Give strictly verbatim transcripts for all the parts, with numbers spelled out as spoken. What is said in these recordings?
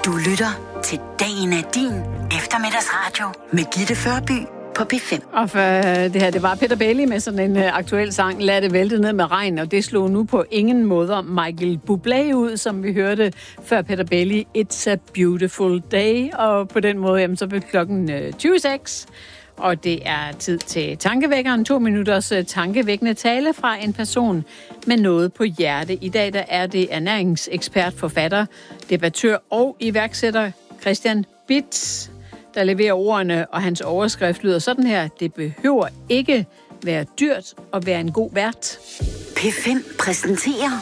Du lytter til Dagen er din eftermiddagsradio med Gitte Førby på P fem. Og for det her, det var Peter Belli med sådan en uh, aktuel sang, Lad det vælte ned med regn, og det slog nu på ingen måder Michael Bublé ud, som vi hørte før Peter Belli, It's a Beautiful Day, og på den måde, jamen, så blev klokken uh, tyve seks, og det er tid til tankevækkeren, to minutters uh, tankevækkende tale fra en person med noget på hjerte. I dag der er det ernæringsekspert, forfatter, debattør og iværksætter Christian Bitz, der leverer ordene, og hans overskrift lyder sådan her: det behøver ikke være dyrt at være en god vært. P fem præsenterer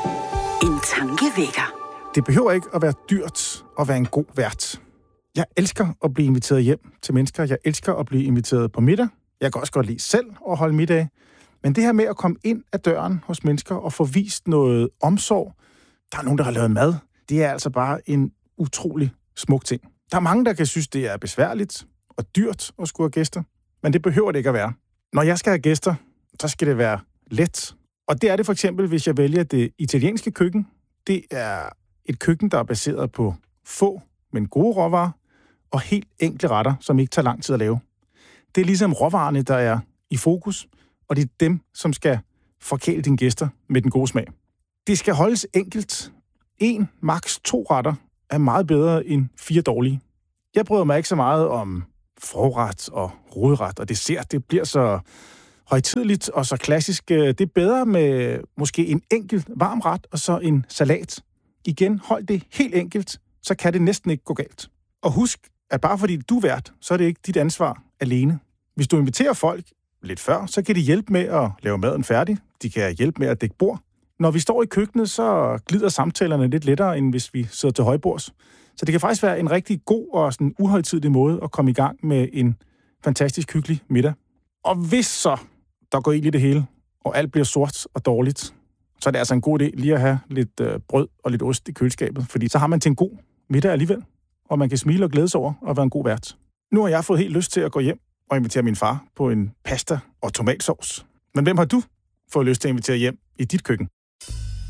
en tankevækker. Det behøver ikke at være dyrt at være en god vært. Jeg elsker at blive inviteret hjem til mennesker. Jeg elsker at blive inviteret på middag. Jeg kan også godt lide selv at holde middag. Men det her med at komme ind ad døren hos mennesker og få vist noget omsorg, der er nogen, der har lavet mad, det er altså bare en utrolig smuk ting. Der er mange, der kan synes, det er besværligt og dyrt at skulle have gæster, men det behøver det ikke at være. Når jeg skal have gæster, så skal det være let. Og det er det for eksempel, hvis jeg vælger det italienske køkken. Det er et køkken, der er baseret på få, men gode råvarer, og helt enkle retter, som ikke tager lang tid at lave. Det er ligesom råvarerne, der er i fokus, og det er dem, som skal forkæle dine gæster med den gode smag. Det skal holdes enkelt. En, maks to retter er meget bedre end fire dårlige. Jeg bryder mig ikke så meget om forret og hovedret og dessert. Det bliver så højtideligt og så klassisk. Det er bedre med måske en enkelt varm ret og så en salat. Igen, hold det helt enkelt, så kan det næsten ikke gå galt. Og husk, at bare fordi du er vært, så er det ikke dit ansvar alene. Hvis du inviterer folk lidt før, så kan de hjælpe med at lave maden færdig. De kan hjælpe med at dække bord. Når vi står i køkkenet, så glider samtalerne lidt lettere, end hvis vi sidder til højbords. Så det kan faktisk være en rigtig god og sådan uhøjtidelig måde at komme i gang med en fantastisk hyggelig middag. Og hvis så der går ild i det hele, og alt bliver sort og dårligt, så er det altså en god idé lige at have lidt øh, brød og lidt ost i køleskabet, fordi så har man til en god middag alligevel, og man kan smile og glæde sig over at være en god vært. Nu har jeg fået helt lyst til at gå hjem og invitere min far på en pasta og tomatsovs. Men hvem har du fået lyst til at invitere hjem i dit køkken?